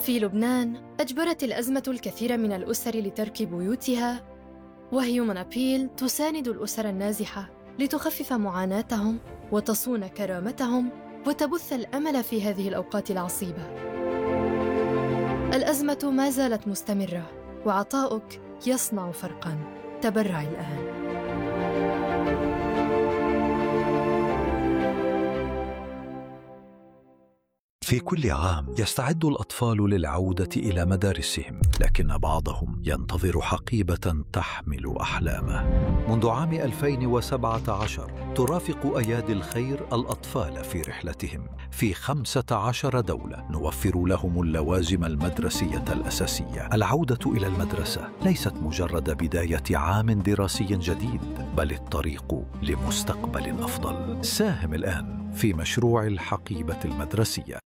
في لبنان أجبرت الأزمة الكثير من الأسر لترك بيوتها، وهيومن أبيل تساند الأسر النازحة لتخفف معاناتهم وتصون كرامتهم وتبث الأمل في هذه الأوقات العصيبة. الأزمة ما زالت مستمرة، وعطاؤك يصنع فرقاً. تبرع الآن. في كل عام يستعد الأطفال للعودة إلى مدارسهم، لكن بعضهم ينتظر حقيبة تحمل أحلامه. منذ عام 2017 ترافق أيادي الخير الأطفال في رحلتهم في 15 دولة، نوفر لهم اللوازم المدرسية الأساسية. العودة إلى المدرسة ليست مجرد بداية عام دراسي جديد، بل الطريق لمستقبل أفضل. ساهم الآن في مشروع الحقيبة المدرسية.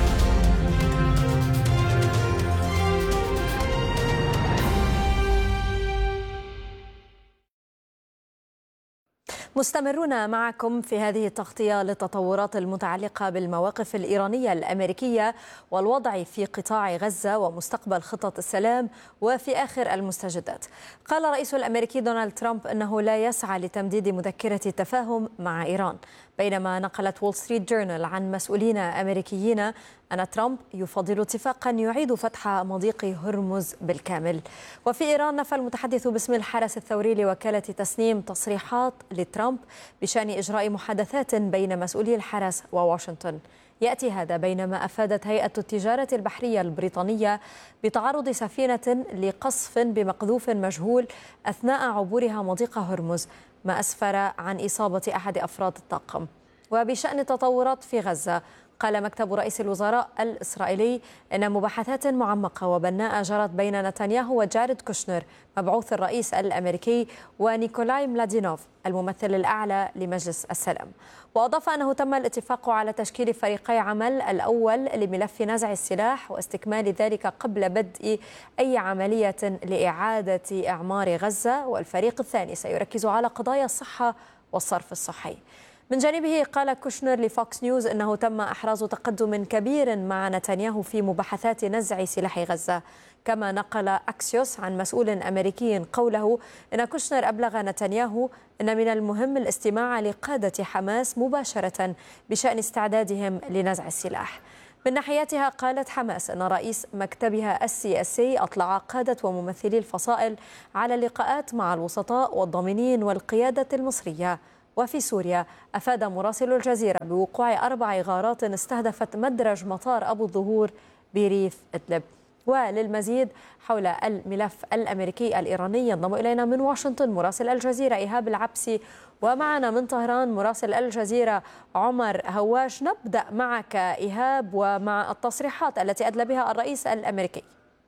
مستمرون معكم في هذه التغطية للتطورات المتعلقة بالمواقف الإيرانية الأمريكية والوضع في قطاع غزة ومستقبل خطة السلام وفي آخر المستجدات. قال الرئيس الأمريكي دونالد ترامب أنه لا يسعى لتمديد مذكرة التفاهم مع إيران، بينما نقلت وول ستريت جورنال عن مسؤولين أمريكيين أن ترامب يفضل اتفاقا يعيد فتح مضيق هرمز بالكامل. وفي إيران نفى المتحدث باسم الحرس الثوري لوكالة تسنيم تصريحات لترامب بشأن إجراء محادثات بين مسؤولي الحرس وواشنطن. يأتي هذا بينما أفادت هيئة التجارة البحرية البريطانية بتعرض سفينة لقصف بمقذوف مجهول أثناء عبورها مضيق هرمز، ما أسفر عن إصابة أحد أفراد الطاقم. وبشأن التطورات في غزة، قال مكتب رئيس الوزراء الإسرائيلي إن مباحثات معمقة وبناءة جرت بين نتنياهو وجاريد كوشنر مبعوث الرئيس الأمريكي ونيكولاي ملادينوف الممثل الأعلى لمجلس السلام. وأضاف أنه تم الاتفاق على تشكيل فريقي عمل، الأول لملف نزع السلاح واستكمال ذلك قبل بدء أي عملية لإعادة إعمار غزة، والفريق الثاني سيركز على قضايا الصحة والصرف الصحي. من جانبه قال كوشنر لفوكس نيوز أنه تم إحراز تقدم كبير مع نتنياهو في مباحثات نزع سلاح غزة. كما نقل أكسيوس عن مسؤول أمريكي قوله إن كوشنر أبلغ نتنياهو أن من المهم الاستماع لقادة حماس مباشرة بشأن استعدادهم لنزع السلاح. من ناحيتها قالت حماس أن رئيس مكتبها السياسي أطلع قادة وممثلي الفصائل على لقاءات مع الوسطاء والضامنين والقيادة المصرية. وفي سوريا أفاد مراسل الجزيرة بوقوع 4 غارات استهدفت مدرج مطار أبو الظهور بريف إدلب. وللمزيد حول الملف الأمريكي الإيراني ينضم إلينا من واشنطن مراسل الجزيرة إيهاب العبسي، ومعنا من طهران مراسل الجزيرة عمر هواش. نبدأ معك إيهاب ومع التصريحات التي أدلى بها الرئيس الأمريكي.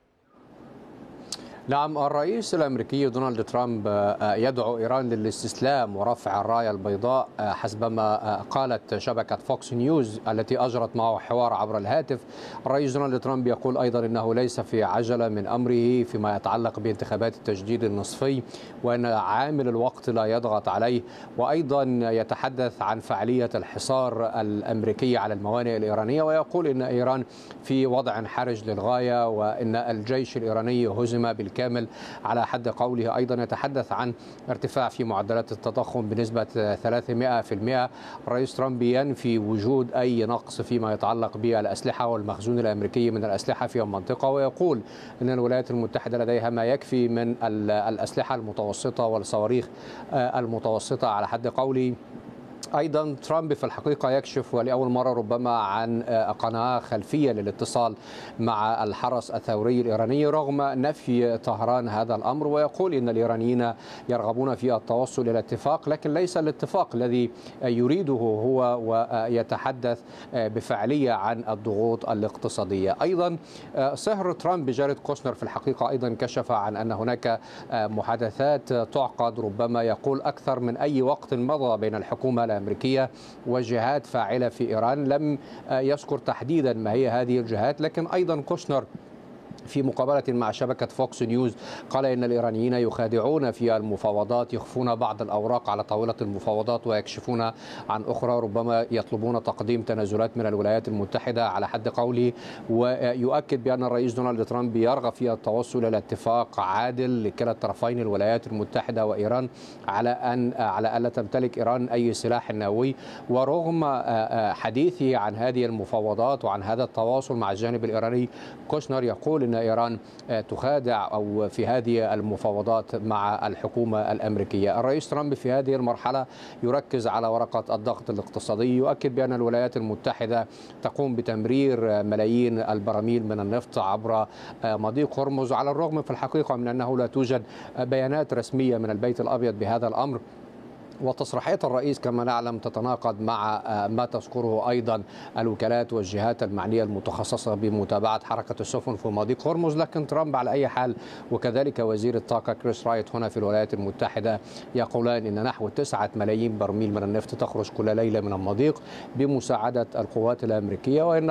نعم، الرئيس الأمريكي دونالد ترامب يدعو إيران للاستسلام ورفع الراية البيضاء حسب ما قالت شبكة فوكس نيوز التي أجرت معه حوار عبر الهاتف. الرئيس دونالد ترامب يقول أيضا أنه ليس في عجلة من أمره فيما يتعلق بانتخابات التجديد النصفي، وأن عامل الوقت لا يضغط عليه. وأيضا يتحدث عن فعالية الحصار الأمريكي على الموانئ الإيرانية، ويقول أن إيران في وضع حرج للغاية وأن الجيش الإيراني هزم بالكامل على حد قوله. أيضا يتحدث عن ارتفاع في معدلات التضخم بنسبة 300%. الرئيس ترامب ينفي وجود أي نقص فيما يتعلق بالأسلحة والمخزون الأمريكي من الأسلحة في المنطقة، ويقول أن الولايات المتحدة لديها ما يكفي من الأسلحة المتوسطة والصواريخ المتوسطة على حد قوله. أيضا ترامب في الحقيقة يكشف ولأول مرة ربما عن قناة خلفية للاتصال مع الحرس الثوري الإيراني رغم نفي طهران هذا الأمر، ويقول إن الإيرانيين يرغبون في التوصل إلى اتفاق، لكن ليس الاتفاق الذي يريده هو، ويتحدث بفعلية عن الضغوط الاقتصادية. أيضا صهر ترامب جاريد كوشنر في الحقيقة أيضا كشف عن أن هناك محادثات تعقد ربما يقول أكثر من أي وقت مضى بين الحكومة الأمريكية وجهات فاعلة في إيران. لم يذكر تحديدا ما هي هذه الجهات، لكن أيضا كوشنر في مقابلة مع شبكة فوكس نيوز قال إن الإيرانيين يخادعون في المفاوضات، يخفون بعض الأوراق على طاولة المفاوضات ويكشفون عن أخرى، ربما يطلبون تقديم تنازلات من الولايات المتحدة على حد قوله. ويؤكد بأن الرئيس دونالد ترامب يرغب في التوصل إلى اتفاق عادل لكلا الطرفين الولايات المتحدة وإيران على ألا تمتلك إيران أي سلاح نووي. ورغم حديثه عن هذه المفاوضات وعن هذا التواصل مع الجانب الإيراني، كوشنر يقول إن إيران تخادع أو في هذه المفاوضات مع الحكومة الأمريكية. الرئيس ترامب في هذه المرحلة يركز على ورقة الضغط الاقتصادي، يؤكد بأن الولايات المتحدة تقوم بتمرير ملايين البراميل من النفط عبر مضيق هرمز، على الرغم في الحقيقة من أنه لا توجد بيانات رسمية من البيت الأبيض بهذا الأمر. وتصريحات الرئيس كما نعلم تتناقض مع ما تذكره أيضا الوكالات والجهات المعنية المتخصصة بمتابعة حركة السفن في مضيق هرمز. لكن ترامب على أي حال وكذلك وزير الطاقة كريس رايت هنا في الولايات المتحدة يقولان إن نحو 9 ملايين برميل من النفط تخرج كل ليلة من المضيق بمساعدة القوات الأمريكية، وإن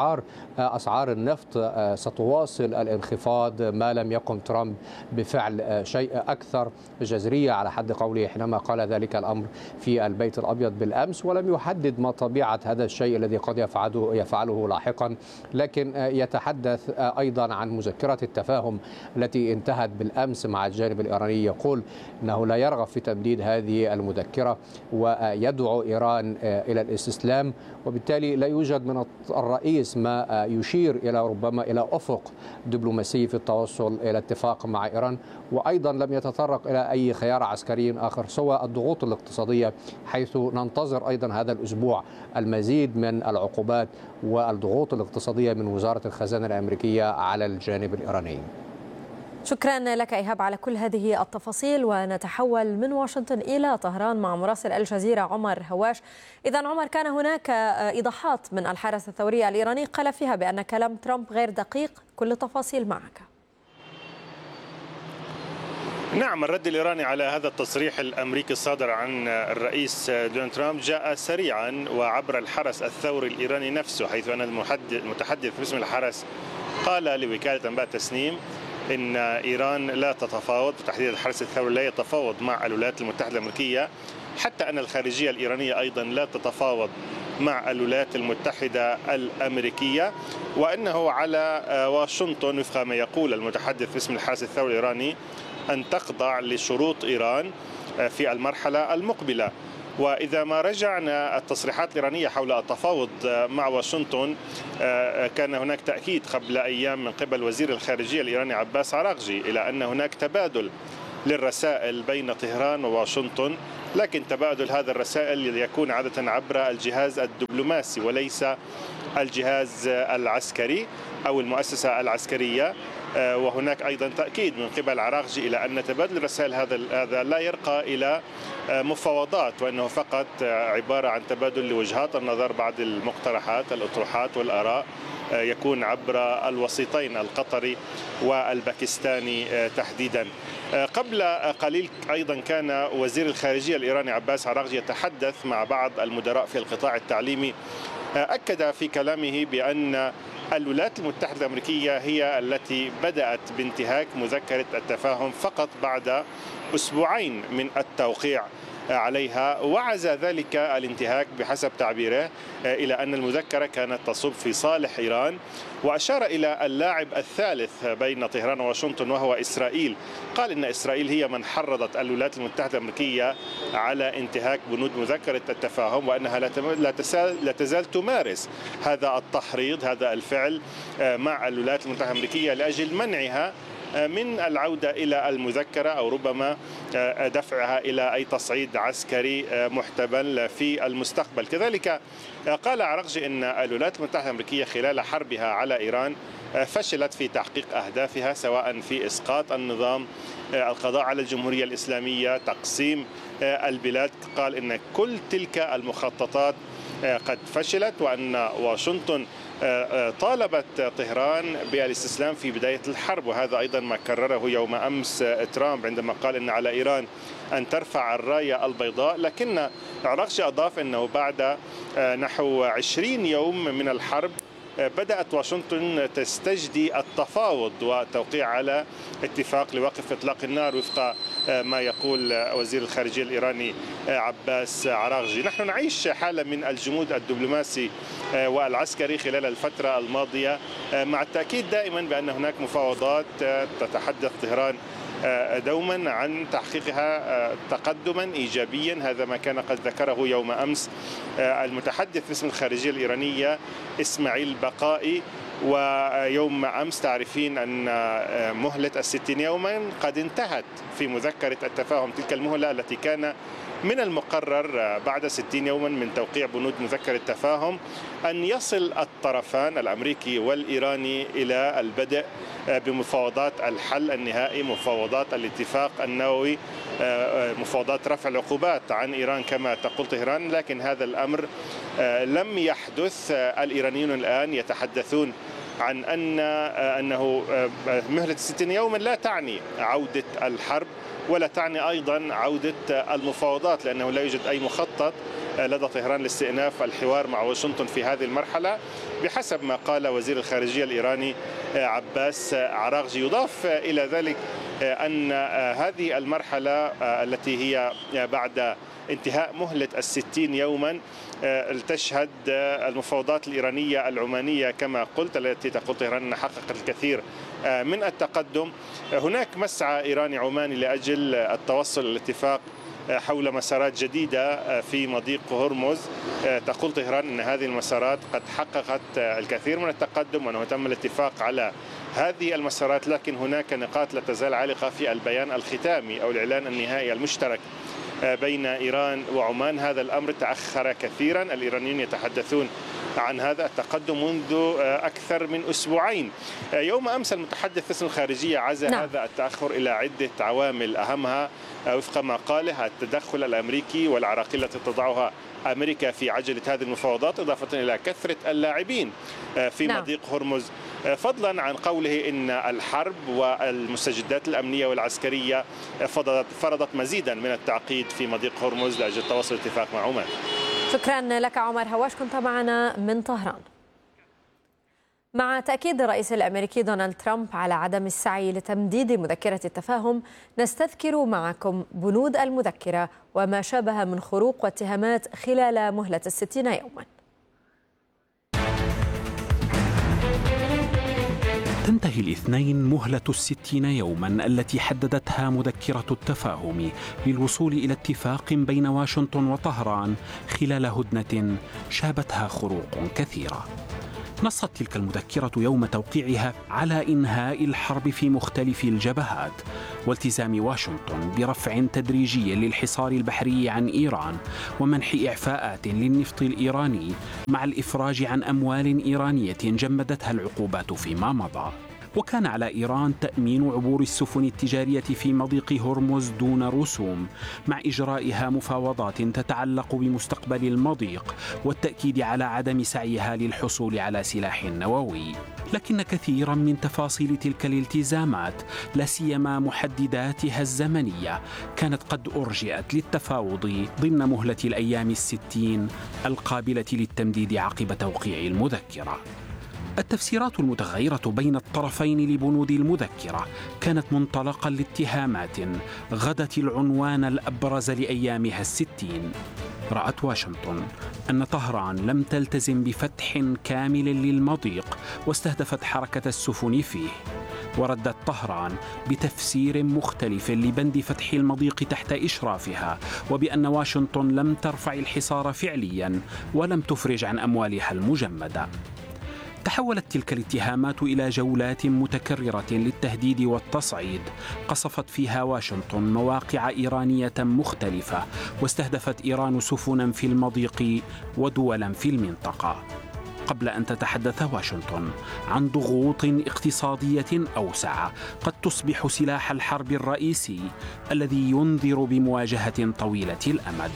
أسعار النفط ستواصل الانخفاض ما لم يقم ترامب بفعل شيء أكثر جذرية على حد قوله حينما قال ذلك الأمر في البيت الأبيض بالأمس، ولم يحدد ما طبيعة هذا الشيء الذي قد يفعله لاحقا. لكن يتحدث أيضا عن مذكرة التفاهم التي انتهت بالأمس مع الجانب الإيراني، يقول أنه لا يرغب في تمديد هذه المذكرة ويدعو إيران إلى الاستسلام، وبالتالي لا يوجد من الرئيس ما يشير إلى ربما إلى أفق دبلوماسي في التوصل إلى اتفاق مع إيران. وأيضا لم يتطرق إلى أي خيار عسكري آخر سوى الضغوط الاقتصادية، حيث ننتظر أيضا هذا الأسبوع المزيد من العقوبات والضغوط الاقتصادية من وزارة الخزانة الأمريكية على الجانب الإيراني. شكرا لك إيهاب على كل هذه التفاصيل. ونتحول من واشنطن إلى طهران مع مراسل الجزيرة عمر هواش. إذا عمر، كان هناك إيضاحات من الحرس الثوري الإيراني قال فيها بأن كلام ترامب غير دقيق، كل التفاصيل معك. نعم، الرد الإيراني على هذا التصريح الأمريكي الصادر عن الرئيس دونالد ترامب جاء سريعا وعبر الحرس الثوري الإيراني نفسه، حيث أن المتحدث باسم الحرس قال لوكالة أنباء تسنيم إن إيران لا تتفاوض، وتحديدا الحرس الثوري لا يتفاوض مع الولايات المتحدة الأمريكية، حتى أن الخارجية الإيرانية أيضا لا تتفاوض مع الولايات المتحدة الأمريكية، وأنه على واشنطن وفق ما يقول المتحدث باسم الحرس الثوري الإيراني أن تخضع لشروط إيران في المرحلة المقبلة. وإذا ما رجعنا التصريحات الإيرانية حول التفاوض مع واشنطن، كان هناك تأكيد قبل أيام من قبل وزير الخارجية الإيراني عباس عراقجي إلى أن هناك تبادل للرسائل بين طهران وواشنطن، لكن تبادل هذا الرسائل يكون عادة عبر الجهاز الدبلوماسي وليس الجهاز العسكري أو المؤسسة العسكرية. وهناك أيضا تأكيد من قبل عراقجي إلى أن تبادل الرسائل هذا لا يرقى إلى مفاوضات، وأنه فقط عبارة عن تبادل لوجهات النظر بعض المقترحات الأطروحات والآراء يكون عبر الوسيطين القطري والباكستاني تحديدا. قبل قليل أيضا كان وزير الخارجية الإيراني عباس عراقجي يتحدث مع بعض المدراء في القطاع التعليمي، أكد في كلامه بأن الولايات المتحدة الأمريكية هي التي بدأت بانتهاك مذكرة التفاهم فقط بعد أسبوعين من التوقيع عليها، وعزى ذلك الانتهاك بحسب تعبيره إلى أن المذكرة كانت تصب في صالح إيران، وأشار إلى اللاعب الثالث بين طهران وواشنطن وهو إسرائيل. قال إن إسرائيل هي من حرضت الولايات المتحدة الأمريكية على انتهاك بنود مذكرة التفاهم، وأنها لا تزال تمارس هذا التحريض، هذا الفعل مع الولايات المتحدة الأمريكية لأجل منعها من العودة إلى المذكرة أو ربما دفعها إلى أي تصعيد عسكري محتمل في المستقبل. كذلك قال عراقجي أن الولايات المتحدة الأمريكية خلال حربها على إيران فشلت في تحقيق أهدافها، سواء في إسقاط النظام، القضاء على الجمهورية الإسلامية، تقسيم البلاد. قال إن كل تلك المخططات قد فشلت، وأن واشنطن طالبت طهران بالاستسلام في بداية الحرب، وهذا أيضا ما كرره يوم أمس ترامب عندما قال إن على إيران أن ترفع الراية البيضاء. لكن عراقجي أضاف أنه بعد نحو 20 يوم من الحرب بدأت واشنطن تستجدي التفاوض والتوقيع على اتفاق لوقف إطلاق النار وفق ما يقول وزير الخارجية الإيراني عباس عراغجي. نحن نعيش حالة من الجمود الدبلوماسي والعسكري خلال الفترة الماضية، مع التأكيد دائما بأن هناك مفاوضات تتحدث طهران دوما عن تحقيقها تقدما إيجابيا. هذا ما كان قد ذكره يوم أمس المتحدث باسم الخارجية الإيرانية إسماعيل بقائي. ويوم أمس تعرفين أن مهلة 60 يوما قد انتهت في مذكرة التفاهم، تلك المهلة التي كان من المقرر بعد 60 يوما من توقيع بنود مذكرة التفاهم أن يصل الطرفان الأمريكي والإيراني إلى البدء بمفاوضات الحل النهائي، مفاوضات الاتفاق النووي، مفاوضات رفع العقوبات عن إيران كما تقول طهران. لكن هذا الأمر لم يحدث. الإيرانيون الآن يتحدثون عن أنه مهلة 60 يوما لا تعني عودة الحرب ولا تعني أيضا عودة المفاوضات، لأنه لا يوجد أي مخطط لدى طهران لاستئناف الحوار مع واشنطن في هذه المرحلة بحسب ما قال وزير الخارجية الإيراني عباس عراغجي. يضاف إلى ذلك أن هذه المرحلة التي هي بعد انتهاء مهلة 60 يوما تشهد المفاوضات الإيرانية العمانية كما قلت، التي تقول طهران أنها حققت الكثير من التقدم. هناك مسعى إيراني عماني لأجل التوصل للاتفاق حول مسارات جديدة في مضيق هرمز. تقول طهران أن هذه المسارات قد حققت الكثير من التقدم وأنه تم الاتفاق على هذه المسارات، لكن هناك نقاط لا تزال عالقة في البيان الختامي أو الإعلان النهائي المشترك بين إيران وعمان. هذا الأمر تأخر كثيرا، الإيرانيون يتحدثون عن هذا التقدم منذ أكثر من أسبوعين. يوم أمس المتحدث باسم الخارجية عزى هذا التأخر إلى عدة عوامل، أهمها وفق ما قاله التدخل الأمريكي والعراقيل التي تضعها أمريكا في عجلة هذه المفاوضات، إضافة إلى كثرة اللاعبين في مضيق هرمز، فضلا عن قوله إن الحرب والمستجدات الأمنية والعسكرية فرضت مزيدا من التعقيد في مضيق هرمز لأجل توصل اتفاق مع عمان. شكرا لك عمر هواش، كنت معنا من طهران. مع تأكيد الرئيس الأمريكي دونالد ترامب على عدم السعي لتمديد مذكرة التفاهم، نستذكر معكم بنود المذكرة وما شابه من خروق واتهامات خلال مهلة 60 يوما. تنتهي الاثنين مهلة 60 يوما التي حددتها مذكرة التفاهم للوصول إلى اتفاق بين واشنطن وطهران خلال هدنة شابتها خروق كثيرة. نصت تلك المذكرة يوم توقيعها على إنهاء الحرب في مختلف الجبهات والتزام واشنطن برفع تدريجي للحصار البحري عن إيران ومنح إعفاءات للنفط الإيراني مع الإفراج عن أموال إيرانية جمدتها العقوبات فيما مضى. وكان على إيران تأمين عبور السفن التجارية في مضيق هرمز دون رسوم، مع إجرائها مفاوضات تتعلق بمستقبل المضيق والتأكيد على عدم سعيها للحصول على سلاح نووي. لكن كثيرا من تفاصيل تلك الالتزامات، لا سيما محدداتها الزمنية، كانت قد أرجئت للتفاوض ضمن مهلة الأيام 60 القابلة للتمديد عقب توقيع المذكرة. التفسيرات المتغيرة بين الطرفين لبنود المذكرة كانت منطلقا لاتهامات غدت العنوان الأبرز لأيامها 60. رأت واشنطن أن طهران لم تلتزم بفتح كامل للمضيق واستهدفت حركة السفن فيه، وردت طهران بتفسير مختلف لبند فتح المضيق تحت إشرافها، وبأن واشنطن لم ترفع الحصار فعليا ولم تفرج عن أموالها المجمدة. تحولت تلك الاتهامات إلى جولات متكررة للتهديد والتصعيد، قصفت فيها واشنطن مواقع إيرانية مختلفة، واستهدفت إيران سفنا في المضيق ودولا في المنطقة، قبل أن تتحدث واشنطن عن ضغوط اقتصادية أوسع قد تصبح سلاح الحرب الرئيسي الذي ينذر بمواجهة طويلة الأمد.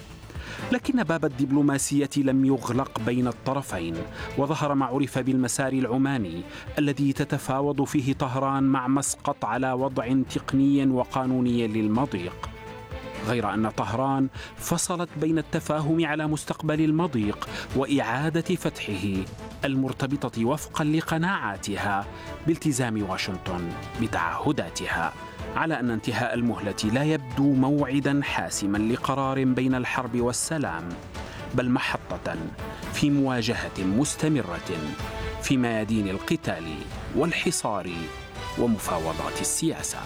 لكن باب الدبلوماسية لم يغلق بين الطرفين، وظهر ما عرف بالمسار العماني الذي تتفاوض فيه طهران مع مسقط على وضع تقني وقانوني للمضيق. غير أن طهران فصلت بين التفاهم على مستقبل المضيق وإعادة فتحه المرتبطة وفقا لقناعاتها بالتزام واشنطن بتعهداتها، على أن انتهاء المهلة لا يبدو موعدا حاسما لقرار بين الحرب والسلام، بل محطة في مواجهة مستمرة في ميادين القتال والحصار ومفاوضات السياسة.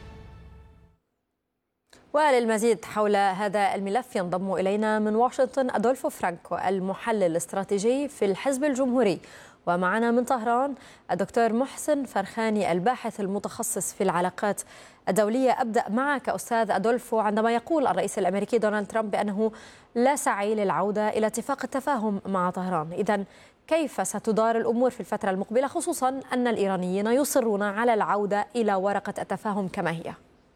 وللمزيد حول هذا الملف ينضم إلينا من واشنطن أدولفو فرانكو المحلل الاستراتيجي في الحزب الجمهوري، ومعنا من طهران الدكتور محسن فرخاني الباحث المتخصص في العلاقات الدولية. أبدأ معك أستاذ أدولفو. عندما يقول الرئيس الأمريكي دونالد ترامب بأنه لا سعي للعودة إلى اتفاق التفاهم مع طهران، إذن كيف ستدار الأمور في الفترة المقبلة، خصوصا أن الإيرانيين يصرون على العودة إلى ورقة التفاهم كما هي؟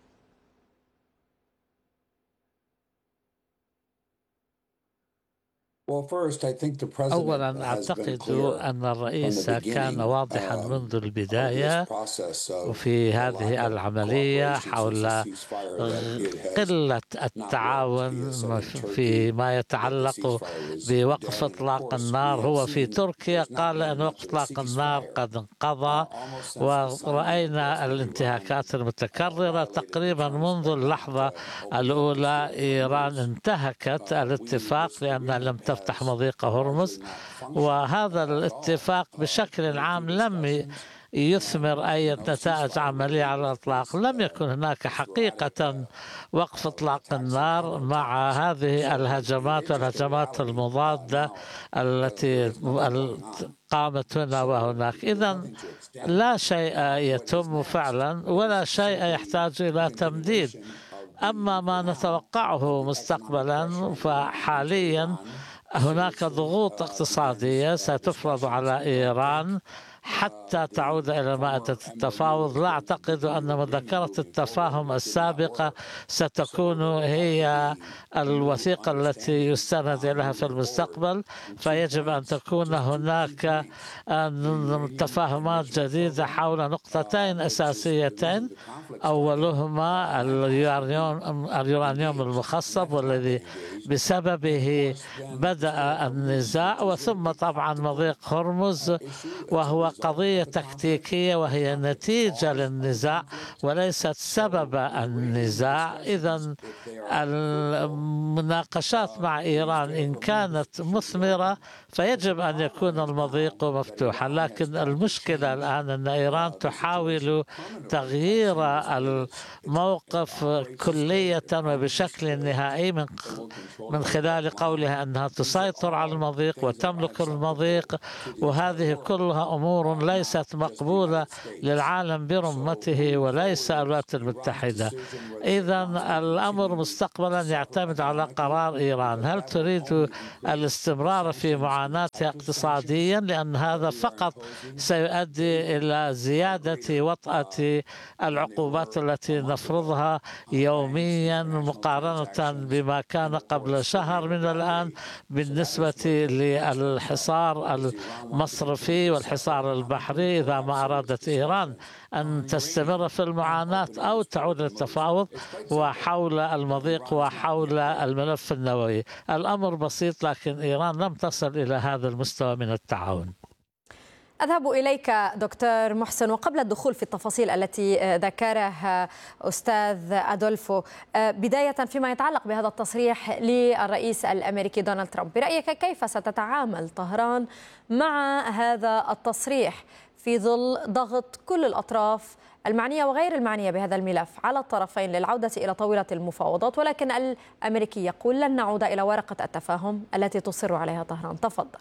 أولا أعتقد أن الرئيس كان واضحا منذ البداية وفي هذه العملية حول قلة التعاون فيما يتعلق بوقف إطلاق النار. هو في تركيا قال أن وقف إطلاق النار قد انقضى، ورأينا الانتهاكات المتكررة تقريبا منذ اللحظة الأولى. إيران انتهكت الاتفاق لأنها لم تفتح مضيق هرمز، وهذا الاتفاق بشكل عام لم يثمر أي نتائج عملية على الإطلاق. لم يكن هناك حقيقة وقف إطلاق النار مع هذه الهجمات والهجمات المضادة التي قامت هنا وهناك. إذن لا شيء يتم فعلا ولا شيء يحتاج إلى تمديد. أما ما نتوقعه مستقبلا فحاليا هناك ضغوط اقتصادية ستفرض على إيران حتى تعود إلى مائدة التفاوض. لا أعتقد أن مذكرة التفاهم السابقة ستكون هي الوثيقة التي يستند إليها في المستقبل، فيجب أن تكون هناك تفاهمات جديدة حول نقطتين أساسيتين، أولهما اليورانيوم المخصب والذي بسببه بدأ النزاع، وثم طبعا مضيق هرمز وهو قضية تكتيكية وهي نتيجة للنزاع وليست سبب النزاع. إذن المناقشات مع إيران إن كانت مثمرة فيجب أن يكون المضيق مفتوحا، لكن المشكلة الآن أن إيران تحاول تغيير الموقف كلية وبشكل نهائي من خلال قولها أنها تسيطر على المضيق وتملك المضيق، وهذه كلها أمور ليست مقبولة للعالم برمته وليس الولايات المتحدة. إذن الأمر مستقبلا يعتمد على قرار إيران، هل تريد الاستمرار في معاناتها اقتصاديا، لأن هذا فقط سيؤدي إلى زيادة وطأة العقوبات التي نفرضها يوميا مقارنة بما كان قبل شهر من الآن بالنسبة للحصار المصرفي والحصار البحري. إذا ما أرادت إيران أن تستمر في المعاناة أو تعود للتفاوض وحول المضيق وحول الملف النووي. الأمر بسيط، لكن إيران لم تصل إلى هذا المستوى من التعاون. أذهب إليك دكتور محسن، وقبل الدخول في التفاصيل التي ذكرها أستاذ أدولفو، بداية فيما يتعلق بهذا التصريح للرئيس الأمريكي دونالد ترامب، برأيك كيف ستتعامل طهران مع هذا التصريح في ظل ضغط كل الأطراف المعنية وغير المعنية بهذا الملف على الطرفين للعودة إلى طاولة المفاوضات، ولكن الأمريكي يقول لن نعود إلى ورقة التفاهم التي تصر عليها طهران؟ تفضل.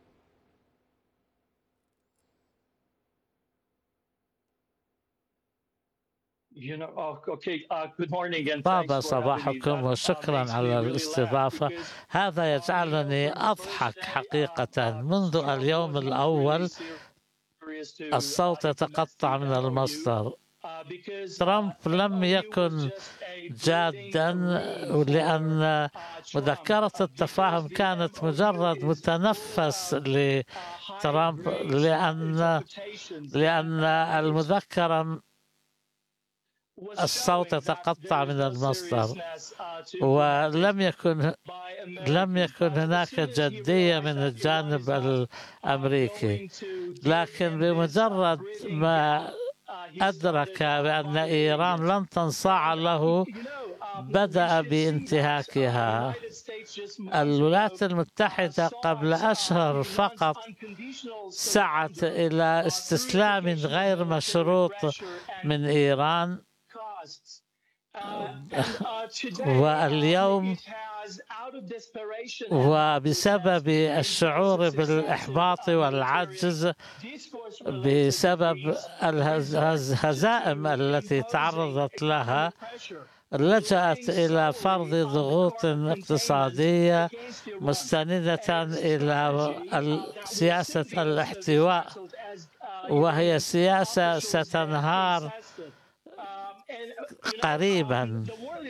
طاب صباحكم وشكرا على الاستضافة. هذا يجعلني أضحك حقيقة. منذ اليوم الأول الصوت يتقطع من المصدر. ترامب لم يكن جادا، لأن مذكرة التفاهم كانت مجرد متنفس لترامب، لأن المذكرة الصوت يتقطع من المصدر، ولم يكن هناك جدية من الجانب الأمريكي، لكن بمجرد ما أدرك بأن إيران لن تنصاع له بدأ بانتهاكها. الولايات المتحدة قبل أشهر فقط سعت إلى استسلام غير مشروط من إيران، واليوم وبسبب الشعور بالإحباط والعجز بسبب الهزائم التي تعرضت لها، لجأت إلى فرض ضغوط اقتصادية مستندة إلى سياسة الاحتواء، وهي سياسة ستنهار قريبا.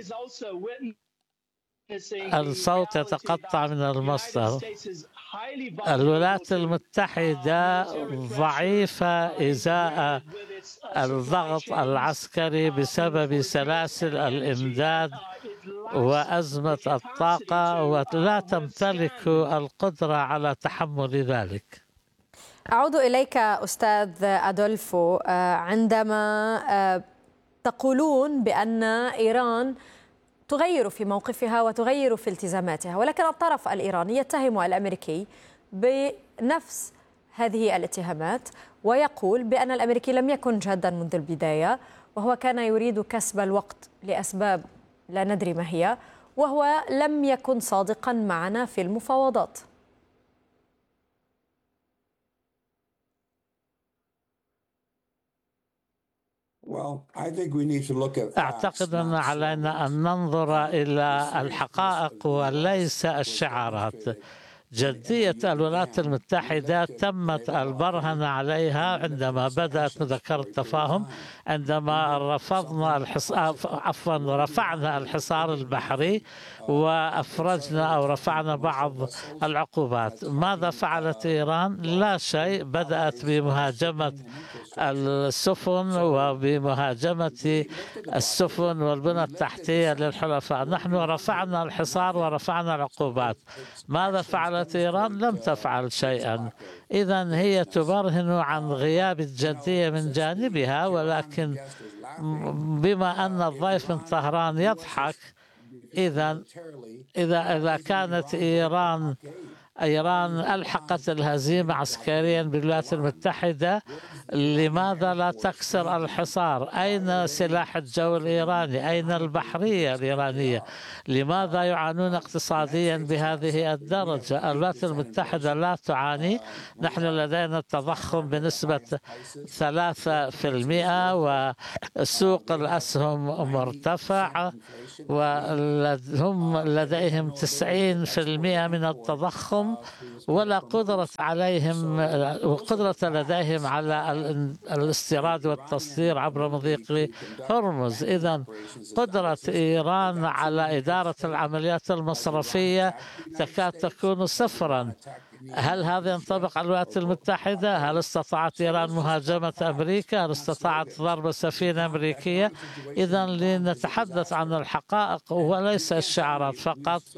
الصوت يتقطع من المصدر. الولايات المتحدة ضعيفة إزاء الضغط العسكري بسبب سلاسل الإمداد وأزمة الطاقة، ولا تمتلك القدرة على تحمل ذلك. أعود إليك أستاذ أدولفو، عندما تقولون بأن إيران تغير في موقفها وتغير في التزاماتها، ولكن الطرف الإيراني يتهم الأمريكي بنفس هذه الاتهامات ويقول بأن الأمريكي لم يكن جادا منذ البداية، وهو كان يريد كسب الوقت لأسباب لا ندري ما هي، وهو لم يكن صادقا معنا في المفاوضات. أعتقد أن علينا أن ننظر إلى الحقائق وليس الشعارات. جدية الولايات المتحدة تمت البرهنة عليها عندما بدأت مذكرة التفاهم، عندما رفعنا الحصار البحري وأفرجنا أو رفعنا بعض العقوبات. ماذا فعلت إيران؟ لا شيء. بدأت بمهاجمة السفن وبمهاجمة السفن والبنى التحتية للحلفاء. نحن رفعنا الحصار ورفعنا العقوبات. ماذا فعلت إيران؟ لم تفعل شيئا. إذن هي تبرهن عن غياب الجدية من جانبها، ولكن بما أن الضيف من طهران يضحك، إذا كانت إيران ألحقت الهزيمة عسكريا بالولايات المتحدة، لماذا لا تكسر الحصار؟ أين سلاح الجو الإيراني؟ أين البحرية الإيرانية؟ لماذا يعانون اقتصاديا بهذه الدرجة؟ الولايات المتحدة لا تعاني. نحن لدينا التضخم بنسبة 3%، وسوق الأسهم مرتفع، وهم لديهم 90% من التضخم، ولا قدرة لديهم على الاستيراد والتصدير عبر مضيق هرمز. إذن قدرة إيران على إدارة العمليات المصرفية تكاد تكون صفرا. هل هذا ينطبق على الولايات المتحدة؟ هل استطاعت إيران مهاجمة أمريكا؟ هل استطاعت ضرب سفينة أمريكية؟ إذن لنتحدث عن الحقائق وليس الشعارات فقط.